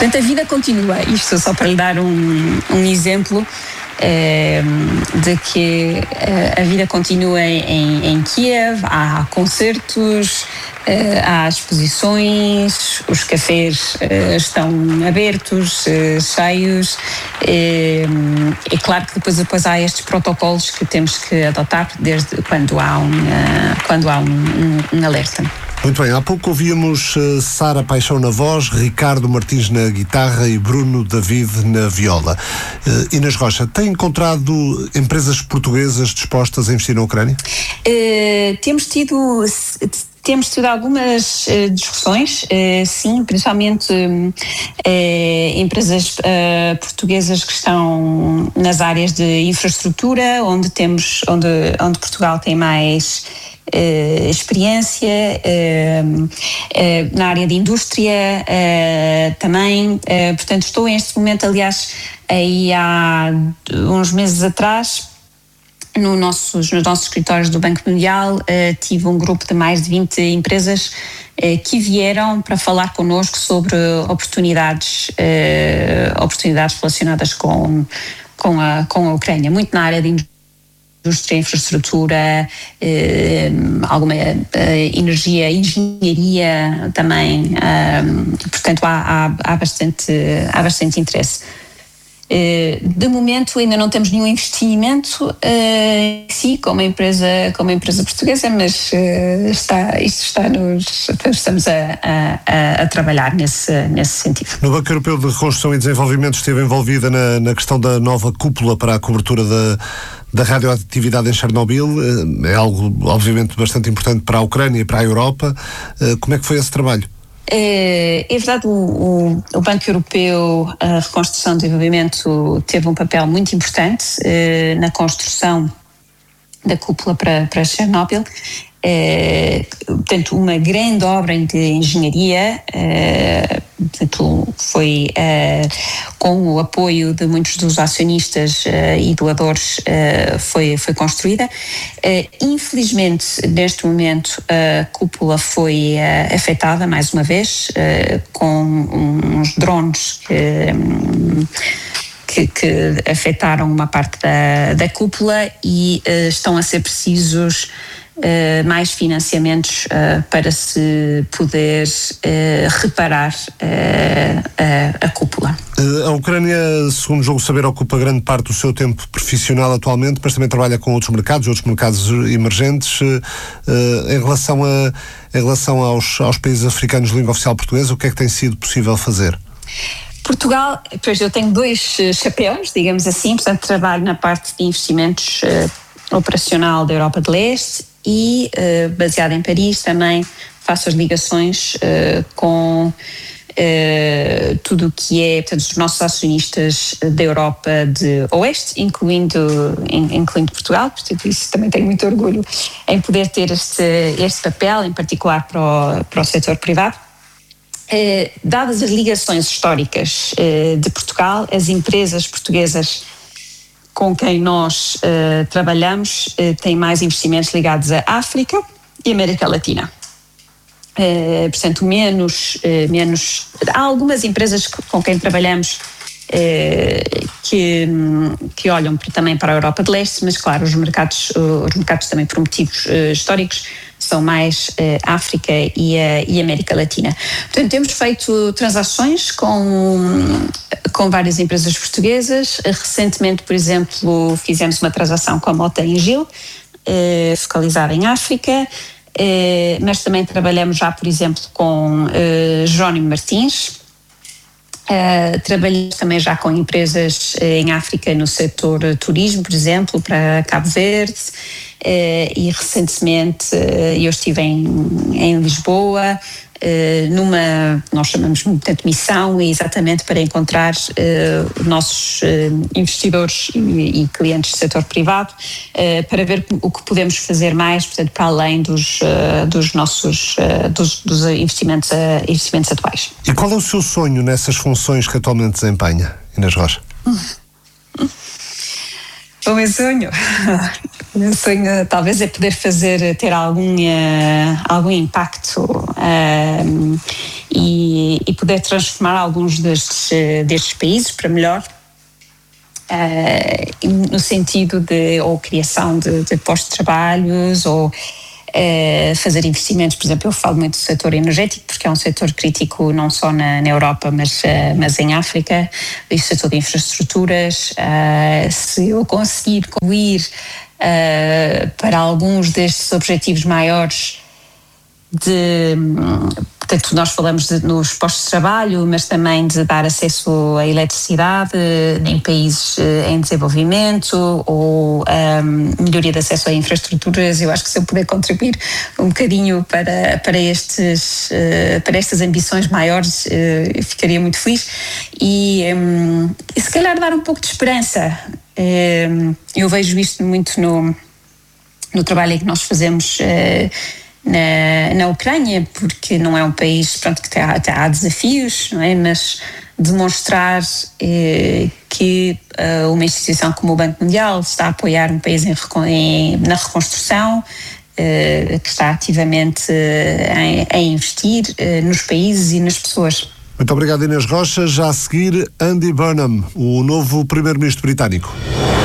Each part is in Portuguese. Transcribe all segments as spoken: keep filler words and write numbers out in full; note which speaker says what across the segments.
Speaker 1: Portanto, a vida continua. Isto só para lhe dar um, um exemplo eh, de que eh, a vida continua em, em Kiev, há concertos, eh, há exposições, os cafés eh, estão abertos, eh, cheios. É, é claro que depois, depois há estes protocolos que temos que adotar desde quando há um, quando há um, um, um alerta.
Speaker 2: Muito bem, há pouco ouvíamos uh, Sara Paixão na voz, Ricardo Martins na guitarra e Bruno David na viola. Uh, Inês Rocha, tem encontrado empresas portuguesas dispostas a investir na Ucrânia?
Speaker 1: Uh, temos tido... Temos tido algumas uh, discussões, uh, sim, principalmente uh, empresas uh, portuguesas que estão nas áreas de infraestrutura, onde temos, onde, onde Portugal tem mais uh, experiência, uh, uh, na área de indústria uh, também. Uh, portanto, estou neste momento, aliás, aí há uns meses atrás, No nossos, nos nossos escritórios do Banco Mundial, uh, tive um grupo de mais de vinte empresas uh, que vieram para falar connosco sobre oportunidades, uh, oportunidades relacionadas com, com, a, com a Ucrânia, muito na área de indústria, infraestrutura, uh, alguma uh, energia, engenharia também. Uh, portanto, há, há, há, bastante, há bastante interesse. De momento ainda não temos nenhum investimento, uh, sim, como empresa, como empresa portuguesa, mas uh, está, isto está nos, estamos a, a, a trabalhar nesse, nesse sentido.
Speaker 2: No Banco Europeu de Reconstrução e Desenvolvimento esteve envolvida na, na questão da nova cúpula para a cobertura da, da radioatividade em Chernobyl. É algo, obviamente, bastante importante para a Ucrânia e para a Europa. Uh, como é que foi esse trabalho?
Speaker 1: É verdade, o, o, o Banco Europeu, a Reconstrução e Desenvolvimento, teve um papel muito importante eh, na construção da cúpula para, para Chernobyl. É, portanto, uma grande obra de engenharia, é, portanto, foi é, com o apoio de muitos dos acionistas é, e doadores, é, foi, foi construída. É, infelizmente, neste momento, a cúpula foi é, afetada mais uma vez é, com uns drones que... Que, que afetaram uma parte da, da cúpula e uh, estão a ser precisos uh, mais financiamentos uh, para se poder uh, reparar uh, a, a cúpula.
Speaker 2: A Ucrânia, segundo julgo saber, ocupa grande parte do seu tempo profissional atualmente, mas também trabalha com outros mercados, outros mercados emergentes. Uh, em relação, a, em relação aos, aos países africanos de língua oficial portuguesa, o que é que tem sido possível fazer?
Speaker 1: Portugal, pois eu tenho dois chapéus, digamos assim, portanto trabalho na parte de investimentos uh, operacional da Europa de Leste e, uh, baseado em Paris, também faço as ligações uh, com uh, tudo o que é, portanto, os nossos acionistas da Europa de Oeste, incluindo, in, incluindo Portugal. Portanto, isso também tenho muito orgulho em poder ter este, este papel, em particular para o, para o setor privado. Eh, dadas as ligações históricas eh, de Portugal, as empresas portuguesas com quem nós eh, trabalhamos eh, têm mais investimentos ligados à África e América Latina. Eh, portanto, menos, eh, menos... Há algumas empresas com quem trabalhamos eh, que, que olham também para a Europa de Leste, mas claro, os mercados, os mercados também por motivos eh, históricos são mais eh, África e, uh, e América Latina. Portanto, temos feito transações com, com várias empresas portuguesas. Recentemente, por exemplo, fizemos uma transação com a Mota Engil, eh, focalizada em África, eh, mas também trabalhamos já, por exemplo, com eh, Jerónimo Martins. Uh, trabalhamos também já com empresas uh, em África no setor uh, turismo, por exemplo, para Cabo Verde, uh, e recentemente uh, eu estive em, em Lisboa, uh, numa, nós chamamos portanto missão, exatamente para encontrar uh, nossos uh, investidores e, e clientes do setor privado, uh, para ver o que podemos fazer mais, portanto, para além dos, uh, dos nossos uh, dos, dos investimentos, uh, investimentos atuais.
Speaker 2: E qual é o seu sonho nessas funções que atualmente desempenha, Inês Rocha?
Speaker 1: O meu sonho, o meu sonho talvez é poder fazer, ter algum, uh, algum impacto uh, e, e, e poder transformar alguns destes, destes países para melhor, uh, no sentido de ou criação de, de postos de trabalhos ou uh, fazer investimentos. Por exemplo, eu falo muito do setor energético porque é um setor crítico não só na, na Europa, mas, uh, mas em África, e o setor de infraestruturas. Uh, se eu conseguir concluir uh, para alguns destes objetivos maiores de, portanto, nós falamos de, nos postos de trabalho, mas também de dar acesso à eletricidade em países em desenvolvimento ou um, melhoria de acesso a infraestruturas. Eu acho que se eu puder contribuir um bocadinho para, para, estes, uh, para estas ambições maiores, uh, eu ficaria muito feliz e, um, e se calhar dar um pouco de esperança. Um, eu vejo isto muito no, no trabalho que nós fazemos uh, Na, na Ucrânia, porque não é um país, pronto, que tem, tem, há desafios, não é? Mas demonstrar eh, que uh, uma instituição como o Banco Mundial está a apoiar um país em, em, na reconstrução, eh, que está ativamente eh, a, a investir eh, nos países e nas pessoas.
Speaker 2: Muito obrigado, Inês Rocha. Já a seguir, Andy Burnham, o novo primeiro-ministro britânico.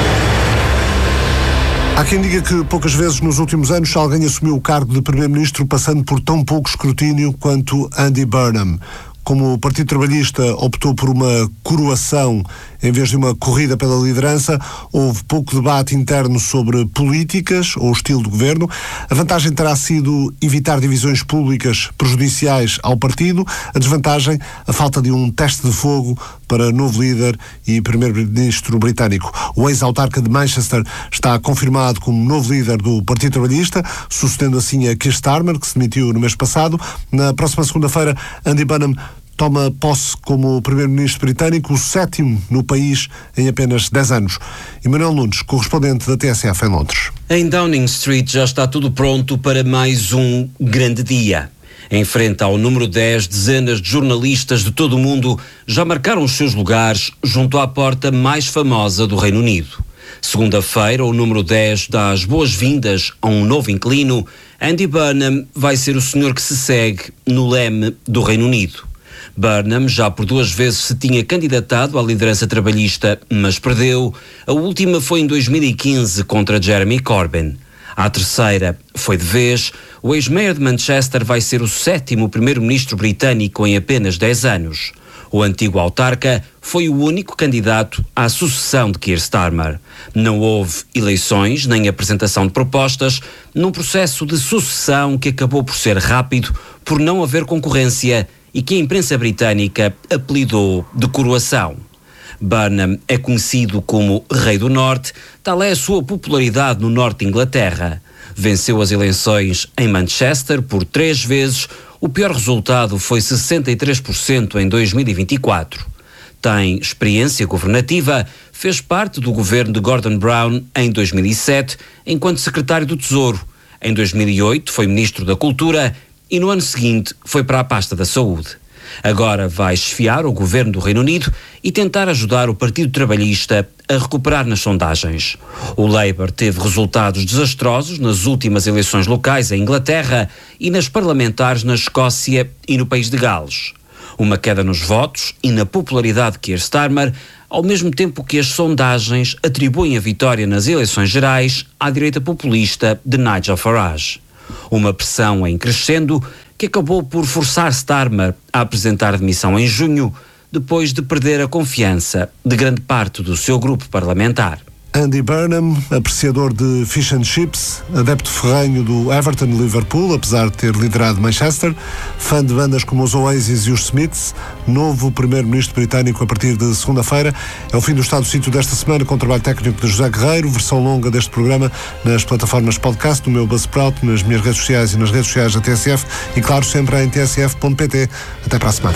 Speaker 2: Há quem diga que poucas vezes nos últimos anos alguém assumiu o cargo de primeiro-ministro passando por tão pouco escrutínio quanto Andy Burnham. Como o Partido Trabalhista optou por uma coroação em vez de uma corrida pela liderança, houve pouco debate interno sobre políticas ou estilo de governo. A vantagem terá sido evitar divisões públicas prejudiciais ao partido. A desvantagem, a falta de um teste de fogo para novo líder e primeiro-ministro britânico. O ex-autarca de Manchester está confirmado como novo líder do Partido Trabalhista, sucedendo assim a Keir Starmer, que se demitiu no mês passado. Na próxima segunda-feira, Andy Burnham toma posse como primeiro-ministro britânico, o sétimo no país em apenas dez anos. Emanuel Nunes, correspondente da T S F em Londres.
Speaker 3: Em Downing Street já está tudo pronto para mais um grande dia. Em frente ao número dez, dezenas de jornalistas de todo o mundo já marcaram os seus lugares junto à porta mais famosa do Reino Unido. Segunda-feira, o número dez dá as boas-vindas a um novo inquilino. Andy Burnham vai ser o senhor que se segue no leme do Reino Unido. Burnham já por duas vezes se tinha candidatado à liderança trabalhista, mas perdeu. A última foi em dois mil e quinze contra Jeremy Corbyn. À terceira foi de vez. O ex-mayor de Manchester vai ser o sétimo primeiro-ministro britânico em apenas dez anos. O antigo autarca foi o único candidato à sucessão de Keir Starmer. Não houve eleições nem apresentação de propostas, num processo de sucessão que acabou por ser rápido por não haver concorrência e que a imprensa britânica apelidou de coroação. Burnham é conhecido como Rei do Norte, tal é a sua popularidade no norte de Inglaterra. Venceu as eleições em Manchester por três vezes, o pior resultado foi sessenta e três por cento em dois mil e vinte e quatro. Tem experiência governativa, fez parte do governo de Gordon Brown em dois mil e sete, enquanto secretário do Tesouro. Em dois mil e oito foi ministro da Cultura e no ano seguinte foi para a pasta da Saúde. Agora vai esfiar o governo do Reino Unido e tentar ajudar o Partido Trabalhista a recuperar nas sondagens. O Labour teve resultados desastrosos nas últimas eleições locais em Inglaterra e nas parlamentares na Escócia e no País de Gales. Uma queda nos votos e na popularidade de Keir Starmer, ao mesmo tempo que as sondagens atribuem a vitória nas eleições gerais à direita populista de Nigel Farage. Uma pressão em crescendo que acabou por forçar Starmer a apresentar demissão em junho, depois de perder a confiança de grande parte do seu grupo parlamentar.
Speaker 2: Andy Burnham, apreciador de fish and chips, adepto ferrenho do Everton e Liverpool, apesar de ter liderado Manchester, fã de bandas como os Oasis e os Smiths, novo primeiro-ministro britânico a partir de segunda-feira. É o fim do Estado do Sítio desta semana, com o trabalho técnico de José Guerreiro, versão longa deste programa nas plataformas podcast, no meu Buzzsprout, nas minhas redes sociais e nas redes sociais da T S F e, claro, sempre em t s f ponto p t. Até para a semana.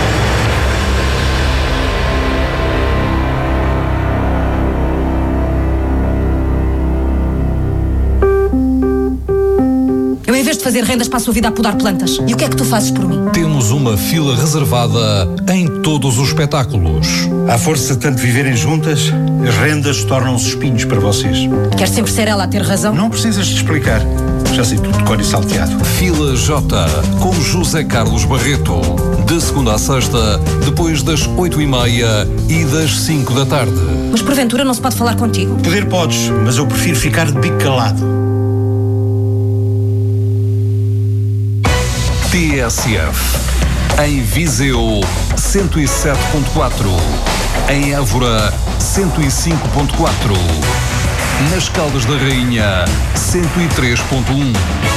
Speaker 4: Em vez de fazer rendas, passo a vida a podar plantas. E o que é que tu fazes por mim?
Speaker 5: Temos uma fila reservada em todos os espetáculos.
Speaker 6: À força de tanto viverem juntas, as rendas tornam-se espinhos para vocês.
Speaker 4: Queres sempre ser ela a ter razão?
Speaker 6: Não precisas de explicar. Já sei tudo de cor e salteado.
Speaker 5: Fila J, com José Carlos Barreto. De segunda a sexta, depois das oito e meia e das cinco da tarde.
Speaker 4: Mas porventura não se pode falar contigo?
Speaker 6: Poder podes, mas eu prefiro ficar de bico calado.
Speaker 5: T S F. Em Viseu, cento e sete ponto quatro. Em Évora, cento e cinco ponto quatro. Nas Caldas da Rainha, cento e três ponto um.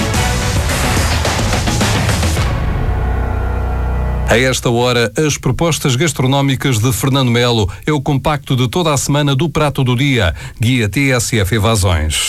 Speaker 5: A esta hora, as propostas gastronómicas de Fernando Melo é o compacto de toda a semana do Prato do Dia. Guia T S F Evasões.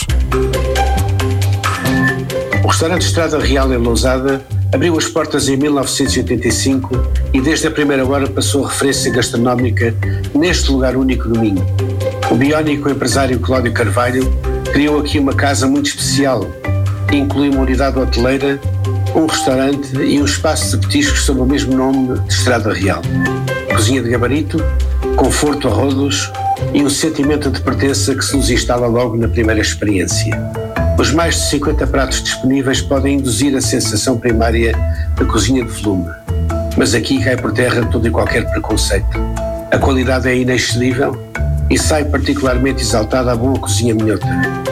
Speaker 7: O restaurante Estrada Real em Lousada abriu as portas em mil novecentos e oitenta e cinco e desde a primeira hora passou a referência gastronómica neste lugar único do Minho. O biónico empresário Cláudio Carvalho criou aqui uma casa muito especial, que inclui uma unidade hoteleira, um restaurante e um espaço de petiscos sob o mesmo nome de Estrada Real. Cozinha de gabarito, conforto a rodos e um sentimento de pertença que se nos instala logo na primeira experiência. Os mais de cinquenta pratos disponíveis podem induzir a sensação primária da cozinha de volume, mas aqui cai por terra todo e qualquer preconceito. A qualidade é inexcedível e sai particularmente exaltada a boa cozinha minhota.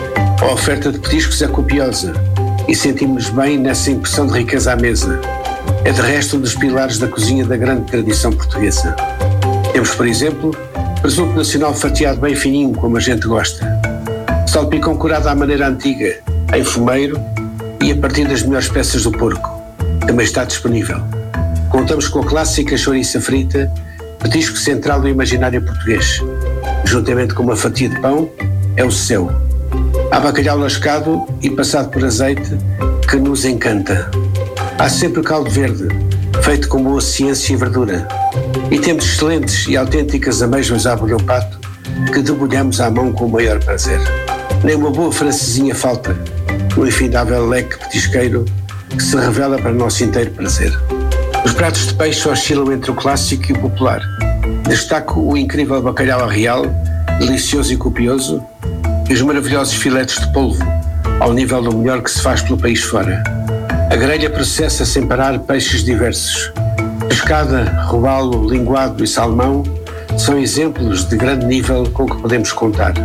Speaker 7: A oferta de petiscos é copiosa e sentimos bem nessa impressão de riqueza à mesa. É de resto um dos pilares da cozinha da grande tradição portuguesa. Temos, por exemplo, presunto nacional fatiado bem fininho, como a gente gosta. Salpicão curado à maneira antiga, em fumeiro e a partir das melhores peças do porco. Também está disponível. Contamos com a clássica chouriça frita, petisco central do imaginário português. Juntamente com uma fatia de pão, é o céu. Há bacalhau lascado e passado por azeite, que nos encanta. Há sempre caldo verde, feito com boa ciência e verdura. E temos excelentes e autênticas amêijoas à bolhão pato, que debulhamos à mão com o maior prazer. Nem uma boa francesinha falta, no infindável leque petisqueiro que se revela para nosso inteiro prazer. Os pratos de peixe oscilam entre o clássico e o popular. Destaco o incrível bacalhau à real, delicioso e copioso, e os maravilhosos filetes de polvo, ao nível do melhor que se faz pelo país fora. A grelha processa sem parar peixes diversos. Pescada, robalo, linguado e salmão são exemplos de grande nível com que podemos contar.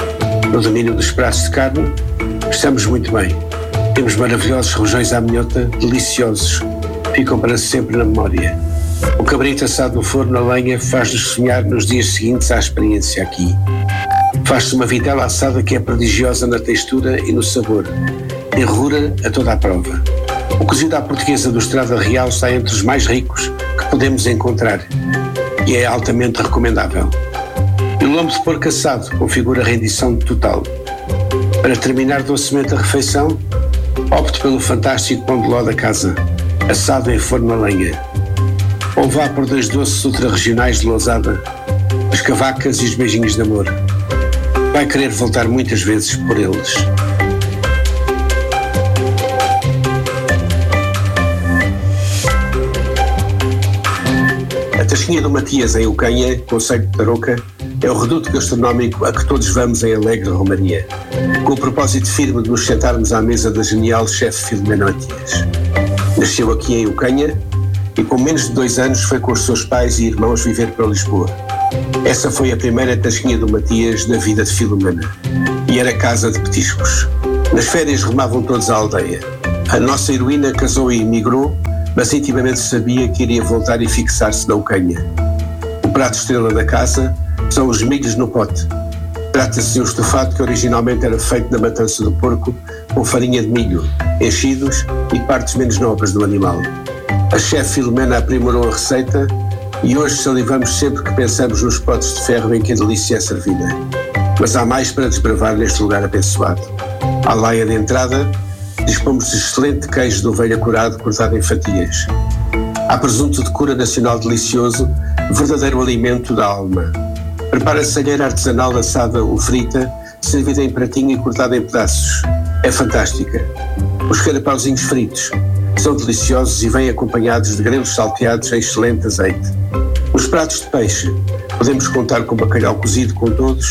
Speaker 7: No domínio dos pratos de carne, estamos muito bem. Temos maravilhosos rojões à minhota, deliciosos, ficam para sempre na memória. O cabrito assado no forno a lenha faz-nos sonhar nos dias seguintes à experiência aqui. Faz-se uma vitela assada que é prodigiosa na textura e no sabor, enrura a toda a prova. O cozido à portuguesa do Estrada Real está entre os mais ricos que podemos encontrar e é altamente recomendável. E o lombo de porco assado configura a rendição total. Para terminar docemente a refeição, opte pelo fantástico pão de ló da casa, assado em forno a lenha. Ou vá por dois doces ultra-regionais de Lousada, as cavacas e os beijinhos de amor. Vai querer voltar muitas vezes por eles. A Tasquinha do Matias, em Ucanha, concelho de Tarouca, é o reduto gastronómico a que todos vamos em alegre romaria, com o propósito firme de nos sentarmos à mesa da genial chefe Filomena Matias. Nasceu aqui em Ucanha e com menos de dois anos foi com os seus pais e irmãos viver para Lisboa. Essa foi a primeira Tasquinha do Matias da vida de Filomena e era casa de petiscos. Nas férias remavam todos à aldeia. A nossa heroína casou e emigrou, mas intimamente sabia que iria voltar e fixar-se na Ucanha. O prato estrela da casa são os milhos no pote. Trata-se de um estofado que originalmente era feito da matança do porco com farinha de milho, enchidos e partes menos nobres do animal. A chefe Filomena aprimorou a receita e hoje salivamos sempre que pensamos nos potes de ferro em que a delícia é servida. Mas há mais para desbravar neste lugar abençoado. À laia de entrada, dispomos de excelente queijo de ovelha curado cortado em fatias. Há presunto de cura nacional delicioso, verdadeiro alimento da alma. Prepara-se alheira artesanal assada ou frita, servida em pratinho e cortada em pedaços. É fantástica. Os carapauzinhos fritos são deliciosos e vêm acompanhados de grelos salteados em excelente azeite. Nos pratos de peixe, podemos contar com bacalhau cozido com todos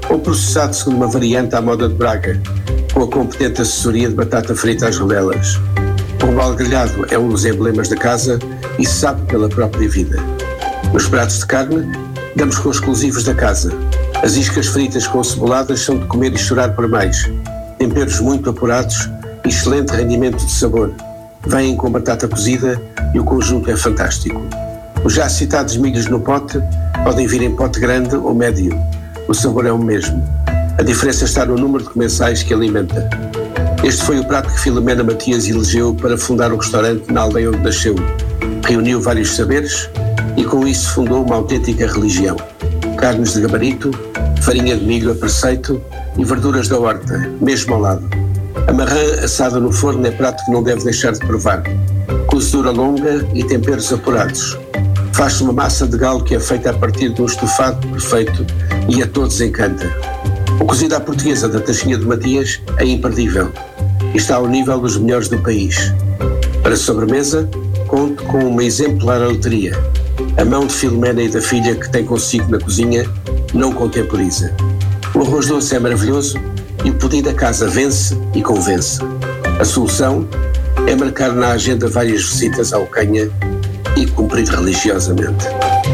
Speaker 7: ou processado segundo uma variante à moda de Braga, com a competente assessoria de batata frita às rodelas. O robalo grelhado é um dos emblemas da casa e se sabe pela própria vida. Nos pratos de carne, damos com exclusivos da casa. As iscas fritas com ceboladas são de comer e chorar por mais. Temperos muito apurados e excelente rendimento de sabor. Vêm com batata cozida e o conjunto é fantástico. Os já citados milhos no pote podem vir em pote grande ou médio. O sabor é o mesmo. A diferença está no número de comensais que alimenta. Este foi o prato que Filomena Matias elegeu para fundar o restaurante na aldeia onde nasceu. Reuniu vários saberes e com isso fundou uma autêntica religião. Carnes de gabarito, farinha de milho a preceito e verduras da horta, mesmo ao lado. A marrã assada no forno é prato que não deve deixar de provar. Cozedura longa e temperos apurados. Faz-se uma massa de galo que é feita a partir de um estofado perfeito e a todos encanta. O cozido à portuguesa da taxinha de Matias é imperdível e está ao nível dos melhores do país. Para sobremesa, conto com uma exemplar loteria. A mão de Filomena e da filha que tem consigo na cozinha não contemporiza. O arroz doce é maravilhoso e o pudim da casa vence e convence. A solução é marcar na agenda várias visitas ao Canha e cumprir religiosamente.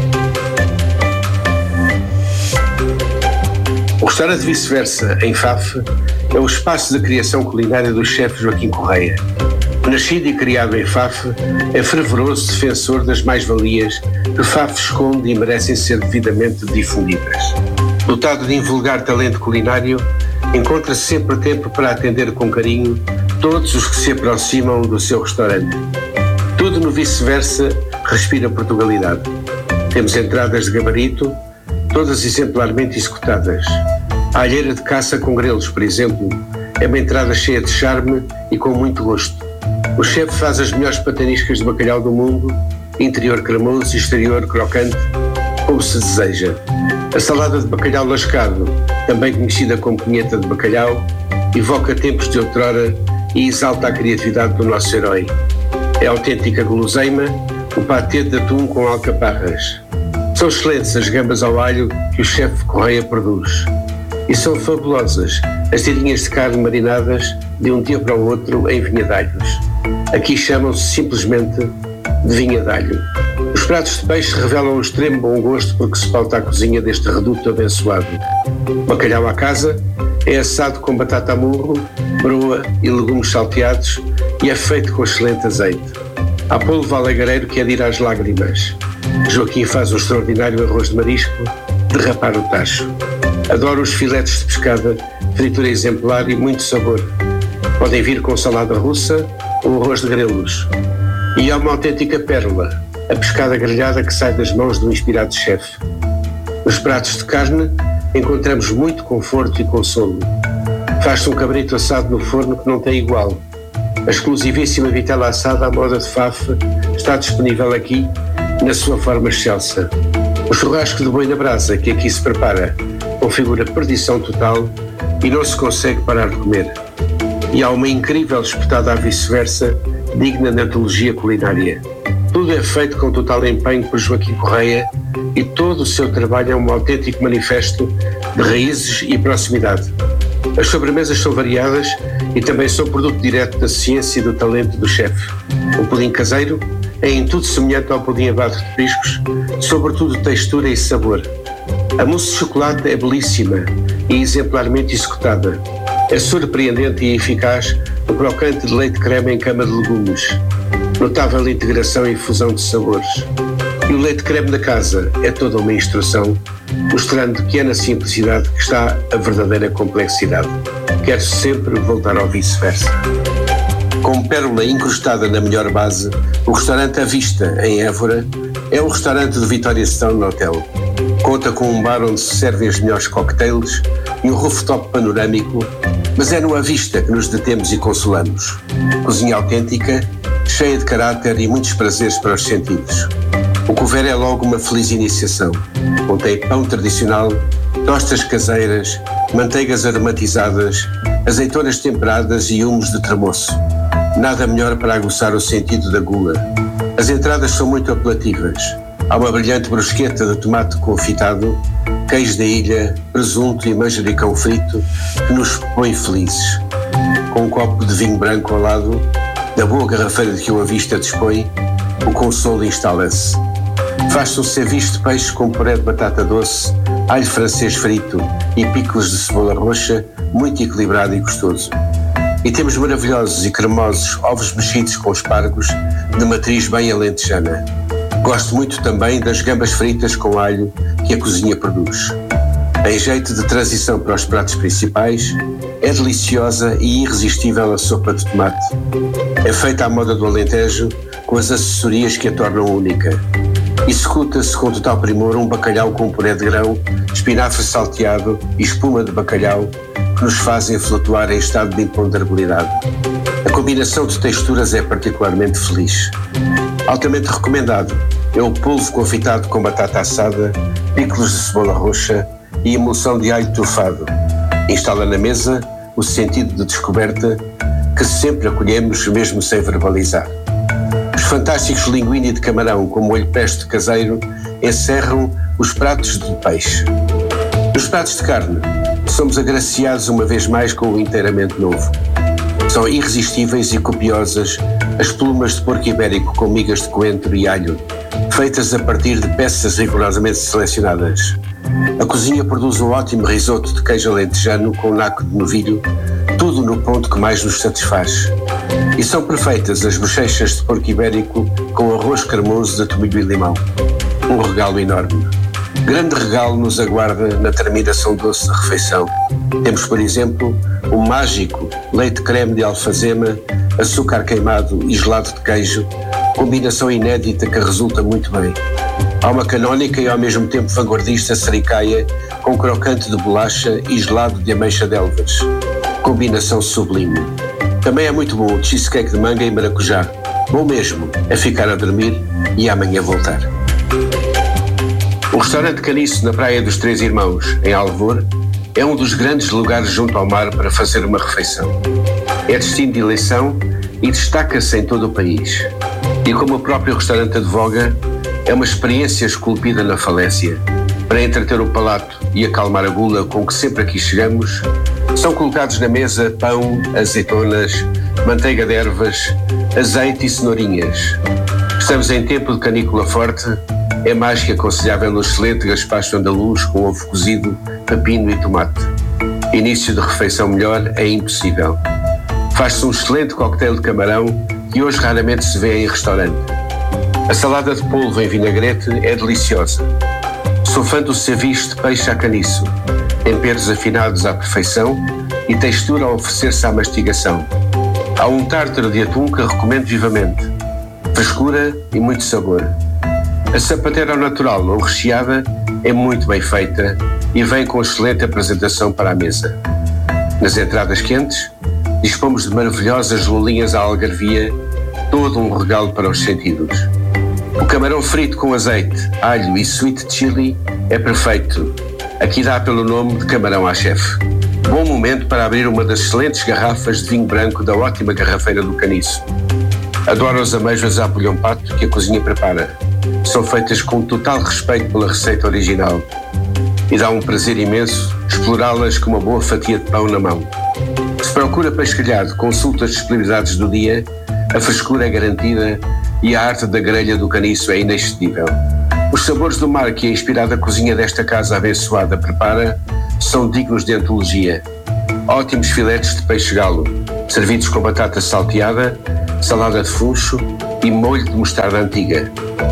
Speaker 7: O restaurante Vice-Versa, em Faf, é o espaço de criação culinária do chefe Joaquim Correia. Nascido e criado em Faf, é fervoroso defensor das mais-valias que Faf esconde e merecem ser devidamente difundidas. Dotado de invulgar talento culinário, encontra sempre tempo para atender com carinho todos os que se aproximam do seu restaurante. Tudo no Vice-Versa respira Portugalidade. Temos entradas de gabarito, todas exemplarmente executadas. A alheira de caça com grelos, por exemplo, é uma entrada cheia de charme e com muito gosto. O chefe faz as melhores pataniscas de bacalhau do mundo, interior cremoso e exterior crocante, como se deseja. A salada de bacalhau lascado, também conhecida como punheta de bacalhau, evoca tempos de outrora e exalta a criatividade do nosso herói. É autêntica guloseima, o patê de atum com alcaparras. São excelentes as gambas ao alho que o chefe Correia produz. E são fabulosas as tirinhas de carne marinadas de um dia para o outro em vinhadalhos. Aqui chamam-se simplesmente de vinhadalho. Os pratos de peixe revelam um extremo bom gosto porque se pauta a cozinha deste reduto abençoado. Bacalhau à casa é assado com batata a murro, broa e legumes salteados e é feito com excelente azeite. Há polvo alagareiro que é de ir às lágrimas. Joaquim faz um extraordinário arroz de marisco, de rapar o tacho. Adoro os filetes de pescada, fritura exemplar e muito sabor. Podem vir com salada russa ou arroz de grelos. E há uma autêntica pérola, a pescada grelhada que sai das mãos do inspirado chefe. Nos pratos de carne encontramos muito conforto e consolo. Faz-se um cabrito assado no forno que não tem igual. A exclusivíssima vitela assada à moda de Faf está disponível aqui na sua forma excelsa. O churrasco de boi na brasa que aqui se prepara configura perdição total e não se consegue parar de comer. E há uma incrível espetada à Vice-Versa, digna de antologia culinária. Tudo é feito com total empenho por Joaquim Correia e todo o seu trabalho é um autêntico manifesto de raízes e proximidade. As sobremesas são variadas e também são produto direto da ciência e do talento do chefe. O pudim caseiro é em tudo semelhante ao pudim abado de petiscos, sobretudo textura e sabor. A mousse de chocolate é belíssima e exemplarmente executada. É surpreendente e eficaz o crocante de leite creme em cama de legumes. Notável integração e fusão de sabores. E o leite creme da casa é toda uma instrução, mostrando que é na simplicidade que está a verdadeira complexidade. Quero sempre voltar ao Vice-Versa. Com pérola incrustada na melhor base, o restaurante à vista, em Évora, é um restaurante do Vitória Stone Hotel. Conta com um bar onde se servem os melhores cocktails e um rooftop panorâmico, mas é no à vista que nos detemos e consolamos. Cozinha autêntica, cheia de caráter e muitos prazeres para os sentidos. O couvert é logo uma feliz iniciação. Contém pão tradicional, tostas caseiras, manteigas aromatizadas, azeitonas temperadas e humos de tremoço. Nada melhor para aguçar o sentido da gula. As entradas são muito apelativas. Há uma brilhante brusqueta de tomate confitado, queijo da ilha, presunto e manjericão frito que nos põe felizes. Com um copo de vinho branco ao lado, da boa garrafeira de que o a vista dispõe, o consolo instala-se. Faz-se um ceviche de peixe com puré de batata doce, alho francês frito e picos de cebola roxa, muito equilibrado e gostoso. E temos maravilhosos e cremosos ovos mexidos com espargos, de matriz bem alentejana. Gosto muito também das gambas fritas com alho que a cozinha produz. Em jeito de transição para os pratos principais, é deliciosa e irresistível a sopa de tomate. É feita à moda do Alentejo, com as acessorias que a tornam única. Executa-se com total primor um bacalhau com puré de grão, espinafre salteado e espuma de bacalhau que nos fazem flutuar em estado de imponderabilidade. A combinação de texturas é particularmente feliz. Altamente recomendado é o polvo confitado com batata assada, picos de cebola roxa e emulsão de alho trufado. Instala na mesa o sentido de descoberta que sempre acolhemos mesmo sem verbalizar. Os fantásticos linguine de camarão com molho pesto caseiro encerram os pratos de peixe. Nos pratos de carne, somos agraciados uma vez mais com o inteiramente novo. São irresistíveis e copiosas as plumas de porco ibérico com migas de coentro e alho, feitas a partir de peças rigorosamente selecionadas. A cozinha produz um ótimo risoto de queijo alentejano com naco de novilho, tudo no ponto que mais nos satisfaz. E são perfeitas as bochechas de porco ibérico com arroz cremoso de tomilho e limão. Um regalo enorme. Grande regalo nos aguarda na terminação doce da refeição. Temos, por exemplo, o mágico leite creme de alfazema, açúcar queimado e gelado de queijo, combinação inédita que resulta muito bem. Há uma canónica e ao mesmo tempo vanguardista sericaia com crocante de bolacha e gelado de ameixa de Elvas. Combinação sublime. Também é muito bom o cheesecake de manga e maracujá. Bom mesmo é ficar a dormir e amanhã voltar. O restaurante Caniço na Praia dos Três Irmãos, em Alvor, é um dos grandes lugares junto ao mar para fazer uma refeição. É destino de eleição e destaca-se em todo o país. E como o próprio restaurante advoga, é uma experiência esculpida na falésia. Para entreter o palato e acalmar a gula com que sempre aqui chegamos, são colocados na mesa pão, azeitonas, manteiga de ervas, azeite e cenourinhas. Estamos em tempo de canícula forte, é mais que aconselhável o excelente gaspacho andaluz com ovo cozido, pepino e tomate. Início de refeição melhor é impossível. Faz-se um excelente coquetel de camarão que hoje raramente se vê em restaurante. A salada de polvo em vinagrete é deliciosa. Sou fã do ceviche de peixe a caniço, temperos afinados à perfeição e textura a oferecer-se à mastigação. Há um tártaro de atum que recomendo vivamente. Frescura e muito sabor. A sapateira ao natural ou recheada é muito bem feita e vem com excelente apresentação para a mesa. Nas entradas quentes, dispomos de maravilhosas lolinhas à algarvia, todo um regalo para os sentidos. O camarão frito com azeite, alho e sweet chili é perfeito. Aqui dá pelo nome de camarão à chefe. Bom momento para abrir uma das excelentes garrafas de vinho branco da ótima garrafeira do Caniço. Adoro as amêijoas à bolhão pato que a cozinha prepara. São feitas com total respeito pela receita original. E dá um prazer imenso explorá-las com uma boa fatia de pão na mão. Se procura peixe grelhado, consulta as disponibilidades do dia, a frescura é garantida e a arte da grelha do Caniço é inexcedível. Os sabores do mar que a inspirada cozinha desta casa abençoada prepara são dignos de antologia. Ótimos filetes de peixe-galo, servidos com batata salteada, salada de funcho e molho de mostarda antiga.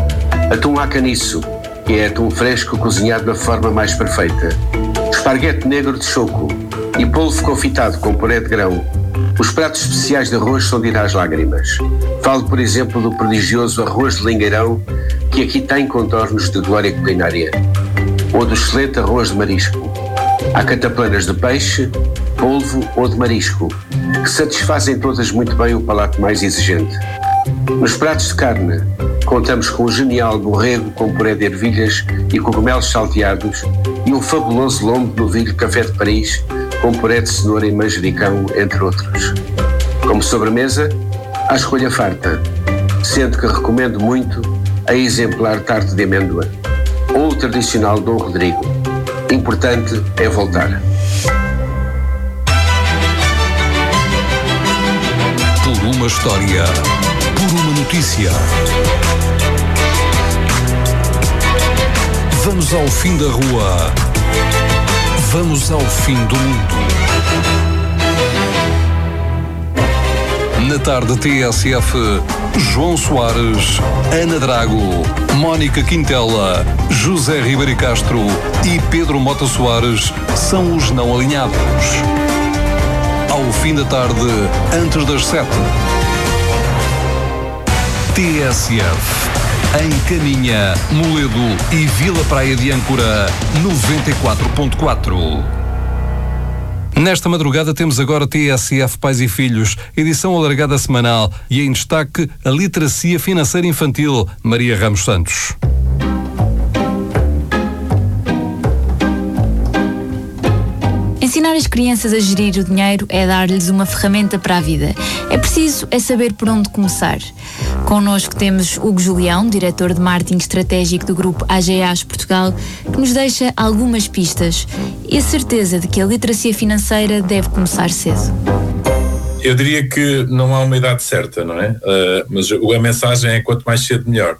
Speaker 7: Atum à caniço, que é atum fresco cozinhado da forma mais perfeita. Esparguete negro de choco e polvo confitado com puré de grão. Os pratos especiais de arroz são de ir às lágrimas. Falo, por exemplo, do prodigioso arroz de lingueirão, que aqui tem contornos de glória culinária. Ou do excelente arroz de marisco. Há cataplanas de peixe, polvo ou de marisco, que satisfazem todas muito bem o palato mais exigente. Nos pratos de carne, contamos com um genial borrego com puré de ervilhas e cogumelos salteados e um fabuloso lombo de novilho café de Paris com puré de cenoura e manjericão, entre outros. Como sobremesa, há escolha farta, sendo que recomendo muito a exemplar tarte de amêndoa ou o tradicional Dom Rodrigo. Importante é voltar.
Speaker 5: Por uma história, por uma notícia. Vamos ao fim da rua. Vamos ao fim do mundo. Na tarde T S F, João Soares, Ana Drago, Mónica Quintela, José Ribeiro Castro e Pedro Mota Soares são os não alinhados. Ao fim da tarde, antes das sete. T S F, em Caminha, Moledo e Vila Praia de Âncora, noventa e quatro ponto quatro. Nesta madrugada temos agora T S F Pais e Filhos, edição alargada semanal e em destaque a literacia financeira infantil. Maria Ramos Santos.
Speaker 8: Ensinar as crianças a gerir o dinheiro é dar-lhes uma ferramenta para a vida. É preciso é saber por onde começar. Connosco temos Hugo Julião, diretor de marketing estratégico do grupo A G A S Portugal, que nos deixa algumas pistas e a certeza de que a literacia financeira deve começar cedo.
Speaker 9: Eu diria que não há uma idade certa, não é? Uh, mas a mensagem é quanto mais cedo melhor.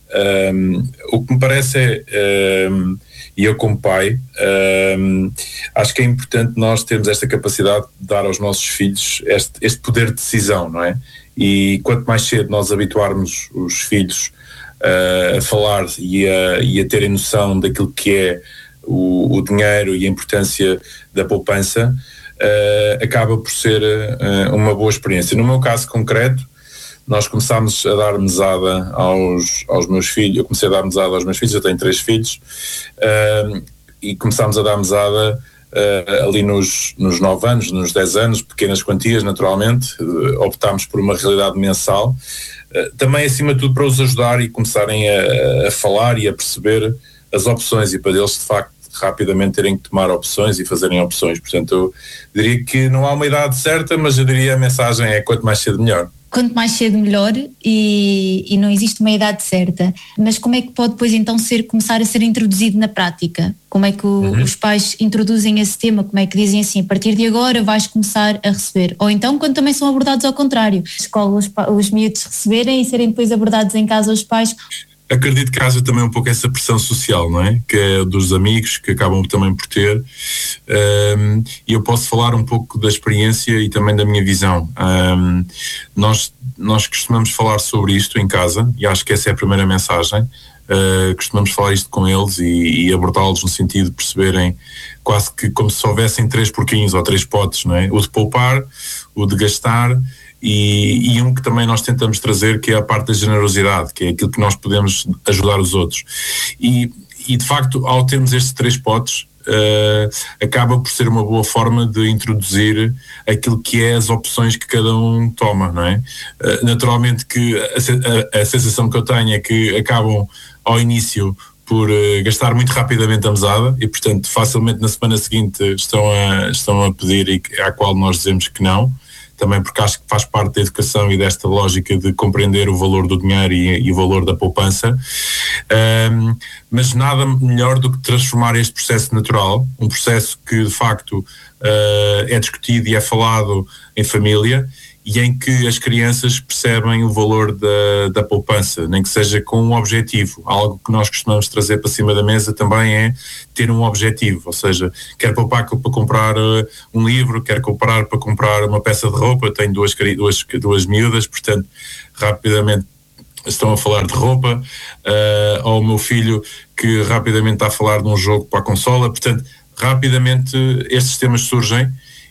Speaker 9: Um, o que me parece é, um, e eu como pai, um, acho que é importante nós termos esta capacidade de dar aos nossos filhos este, este poder de decisão, não é? E quanto mais cedo nós habituarmos os filhos uh, a falar e a, e a terem noção daquilo que é o, o dinheiro e a importância da poupança, uh, acaba por ser uh, uma boa experiência. No meu caso concreto, nós começámos a dar mesada aos, aos meus filhos, eu comecei a dar mesada aos meus filhos, eu tenho três filhos, uh, e começámos a dar mesada uh, ali nos, nos nove anos, nos dez anos, pequenas quantias naturalmente, uh, optámos por uma realidade mensal, uh, também acima de tudo para os ajudar e começarem a, a falar e a perceber as opções e para eles de facto rapidamente terem que tomar opções e fazerem opções. Portanto, eu diria que não há uma idade certa, mas eu diria a mensagem é quanto mais cedo melhor.
Speaker 8: Quanto mais cedo melhor e, e não existe uma idade certa, mas como é que pode depois então ser, começar a ser introduzido na prática? Como é que o, uhum. os pais introduzem esse tema? Como é que dizem assim, a partir de agora vais começar a receber? Ou então quando também são abordados ao contrário, escola os, os miúdos receberem e serem depois abordados em casa os pais?
Speaker 9: Acredito que haja também um pouco essa pressão social, não é? Que é dos amigos que acabam também por ter, um, e eu posso falar um pouco da experiência e também da minha visão. Um, nós, nós costumamos falar sobre isto em casa e acho que essa é a primeira mensagem. Uh, costumamos falar isto com eles e, e abordá-los no sentido de perceberem quase que como se houvessem três porquinhos ou três potes, não é? O de poupar, o de gastar e, e um que também nós tentamos trazer, que é a parte da generosidade, que é aquilo que nós podemos ajudar os outros. E, e de facto, ao termos estes três potes, uh, acaba por ser uma boa forma de introduzir aquilo que é as opções que cada um toma, não é? Uh, naturalmente que a, a, a sensação que eu tenho é que acabam ao início por uh, gastar muito rapidamente a mesada e, portanto, facilmente na semana seguinte estão a, estão a pedir e à qual nós dizemos que não, também porque acho que faz parte da educação e desta lógica de compreender o valor do dinheiro e, e o valor da poupança. Um, mas nada melhor do que transformar este processo natural, um processo que de facto uh, é discutido e é falado em família, e em que as crianças percebem o valor da, da poupança, nem que seja com um objetivo. Algo que nós costumamos trazer para cima da mesa também é ter um objetivo, ou seja, quero poupar para comprar uh, um livro, quero comprar para comprar uma peça de roupa, tenho duas, duas, duas miúdas, portanto, rapidamente estão a falar de roupa, uh, ou o meu filho que rapidamente está a falar de um jogo para a consola, portanto, rapidamente estes temas surgem.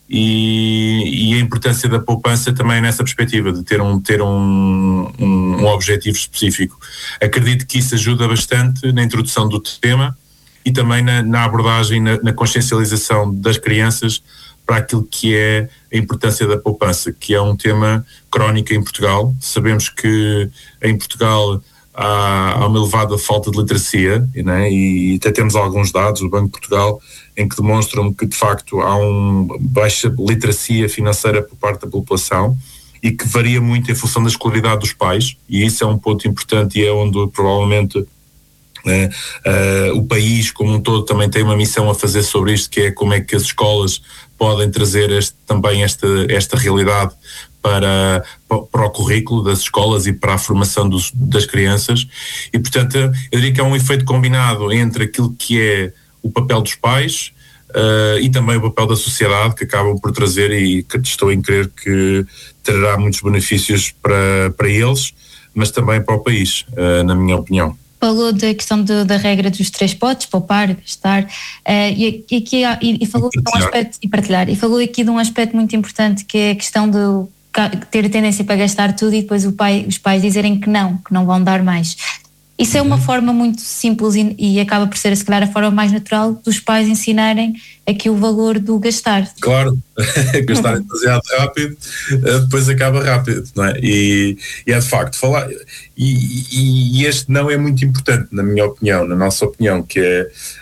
Speaker 9: E, e a importância da poupança também nessa perspectiva, de ter um, ter um, um, um objetivo específico. Acredito que isso ajuda bastante na introdução do tema e também na, na abordagem, na, na consciencialização das crianças para aquilo que é a importância da poupança, que é um tema crónico em Portugal. Sabemos que em Portugal há, há uma elevada falta de literacia, né? E até temos alguns dados do Banco de Portugal em que demonstram que de facto há uma baixa literacia financeira por parte da população e que varia muito em função da escolaridade dos pais, e isso é um ponto importante e é onde provavelmente Uh, uh, o país como um todo também tem uma missão a fazer sobre isto, que é como é que as escolas podem trazer este, também esta, esta realidade para, para o currículo das escolas e para a formação dos, das crianças. E, portanto, eu diria que é um efeito combinado entre aquilo que é o papel dos pais uh, e também o papel da sociedade, que acabam por trazer, e que estou em crer que trará muitos benefícios para, para eles, mas também para o país, uh, na minha opinião.
Speaker 8: Falou da questão de, da regra dos três potes, poupar, gastar, uh, e, e, aqui, e, e falou de um aspecto, e partilhar, e falou aqui de um aspecto muito importante, que é a questão de ter a tendência para gastar tudo e depois o pai, os pais dizerem que não, que não vão dar mais. Isso é uma forma muito simples e, e acaba por ser, se calhar, a forma mais natural dos pais ensinarem aqui o valor do gastar.
Speaker 9: Claro, gastar demasiado rápido, depois acaba rápido, não é? E, e é de facto falar, e, e, e este não é muito importante, na minha opinião, na nossa opinião, que é,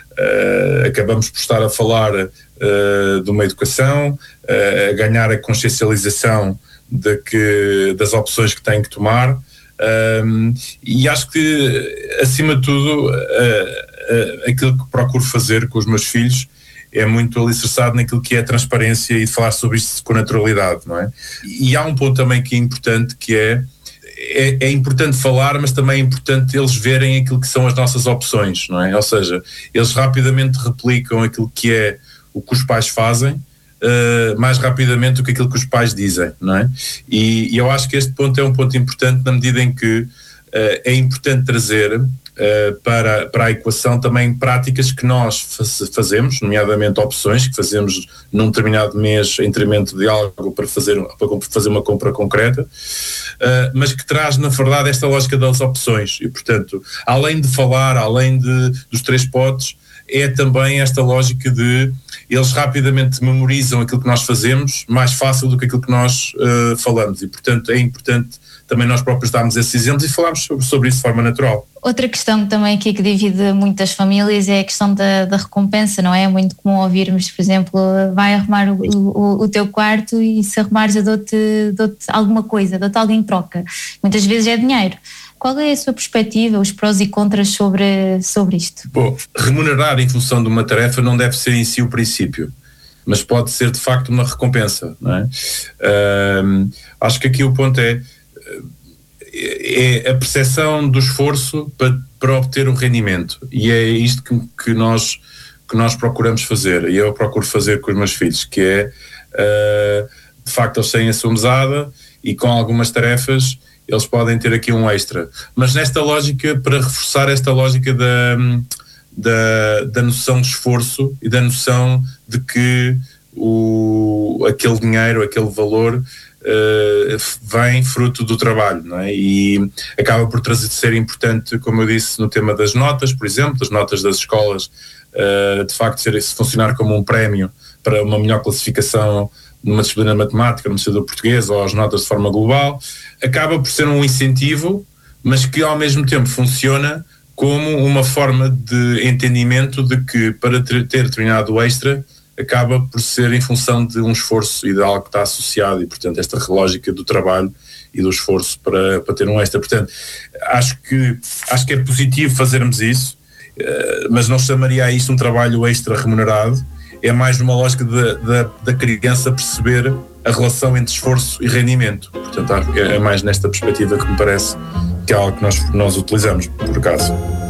Speaker 9: uh, acabamos por estar a falar uh, de uma educação, uh, a ganhar a consciencialização de que, das opções que têm que tomar. Um, e acho que, acima de tudo, uh, uh, aquilo que procuro fazer com os meus filhos é muito alicerçado naquilo que é a transparência e de falar sobre isto com naturalidade, não é? E há um ponto também que é importante, que é, é, é importante falar, mas também é importante eles verem aquilo que são as nossas opções, não é? Ou seja, eles rapidamente replicam aquilo que é o que os pais fazem, Uh, mais rapidamente do que aquilo que os pais dizem, não é? E, e eu acho que este ponto é um ponto importante, na medida em que uh, é importante trazer uh, para, para a equação também práticas que nós faz, fazemos, nomeadamente opções que fazemos num determinado mês em detrimento de algo para fazer, para fazer uma compra concreta, uh, mas que traz, na verdade, esta lógica das opções. E, portanto, além de falar, além de, dos três potes, é também esta lógica de eles rapidamente memorizam aquilo que nós fazemos, mais fácil do que aquilo que nós uh, falamos, e portanto é importante também nós próprios darmos esses exemplos e falarmos sobre, sobre isso de forma natural.
Speaker 8: Outra questão também aqui que divide muitas famílias é a questão da, da recompensa, não é? É muito comum ouvirmos, por exemplo, vai arrumar o, o, o teu quarto e se arrumares eu dou-te, dou-te alguma coisa, dou-te algo em troca. Muitas vezes é dinheiro. Qual é a sua perspectiva, os prós e contras sobre, sobre isto?
Speaker 9: Bom, remunerar em função de uma tarefa não deve ser em si o princípio, mas pode ser de facto uma recompensa, não é? Uh, acho que aqui o ponto é, é a percepção do esforço para, para obter o rendimento, e é isto que, que, nós, que nós procuramos fazer, e eu procuro fazer com os meus filhos, que é, uh, de facto, eles têm a sua mesada e com algumas tarefas eles podem ter aqui um extra, mas nesta lógica, para reforçar esta lógica da, da, da noção de esforço e da noção de que o, aquele dinheiro, aquele valor uh, vem fruto do trabalho, não é? E acaba por trazer, ser importante, como eu disse, no tema das notas, por exemplo, das notas das escolas, uh, de facto ser, se funcionar como um prémio para uma melhor classificação numa disciplina de matemática, no do português, ou as notas de forma global, acaba por ser um incentivo, mas que ao mesmo tempo funciona como uma forma de entendimento de que para ter, ter determinado extra acaba por ser em função de um esforço e de algo que está associado, e portanto esta lógica do trabalho e do esforço para, para ter um extra. Portanto, acho que, acho que é positivo fazermos isso, mas não chamaria a isto um trabalho extra remunerado. É mais numa lógica de, de, da criança perceber a relação entre esforço e rendimento. Portanto, é mais nesta perspectiva que me parece que é algo que nós, nós utilizamos, por acaso.